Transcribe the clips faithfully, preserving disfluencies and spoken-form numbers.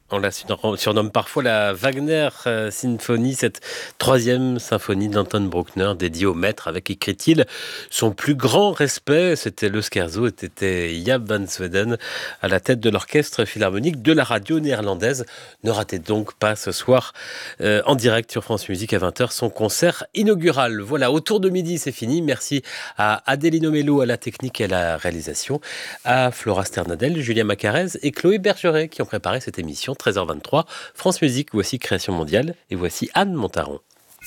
On la surnomme parfois la Wagner euh, Symphonie, cette troisième symphonie d'Anton Bruckner dédiée au maître, avec, écrit-il, son plus grand respect. C'était le scherzo, c'était Jaap van Zweden à la tête de l'orchestre philharmonique de la radio néerlandaise. Ne ratez donc pas ce soir euh, en direct sur France Musique à vingt heures son concert inaugural. Voilà, autour de midi, c'est fini. Merci à Adélino Mello à la technique et à la réalisation, à Flora Sternadel, Julien Macarez et Chloé Bergeret qui ont préparé cette émission. treize heures vingt-trois, France Musique, voici Création Mondiale et voici Anne Montaron.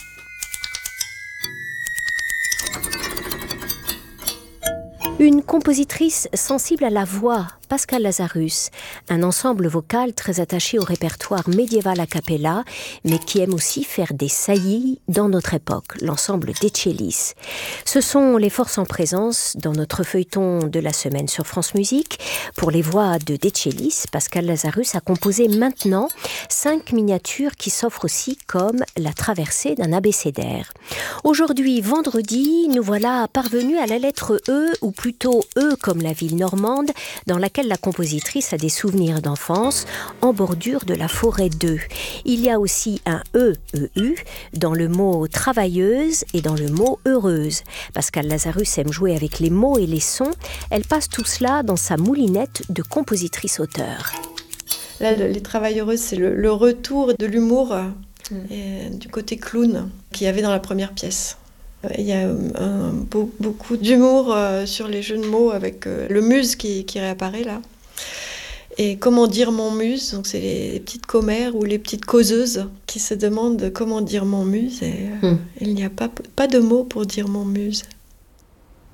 Une compositrice sensible à la voix, Pascal Lazarus, un ensemble vocal très attaché au répertoire médiéval a cappella, mais qui aime aussi faire des saillies dans notre époque, l'ensemble d'Etchelis. Ce sont les forces en présence dans notre feuilleton de la semaine sur France Musique. Pour les voix de d'Etchelis, Pascal Lazarus a composé maintenant cinq miniatures qui s'offrent aussi comme la traversée d'un abécédaire. Aujourd'hui, vendredi, nous voilà parvenus à la lettre E, ou plutôt E comme la ville normande, dans laquelle la compositrice a des souvenirs d'enfance, en bordure de la forêt d'Eu. Il y a aussi un E, E U, dans le mot travailleuse et dans le mot heureuse. Pascal Lazarus aime jouer avec les mots et les sons. Elle passe tout cela dans sa moulinette de compositrice-auteur. Là, le, les travailleuses, c'est le, le retour de l'humour mmh. et, du côté clown qu'il y avait dans la première pièce. Il y a un, beau, beaucoup d'humour euh, sur les jeux de mots avec euh, le muse qui, qui réapparaît là. Et comment dire mon muse, donc c'est les, les petites commères ou les petites causeuses qui se demandent comment dire mon muse. Et euh, mmh. il n'y a pas, pas de mots pour dire mon muse.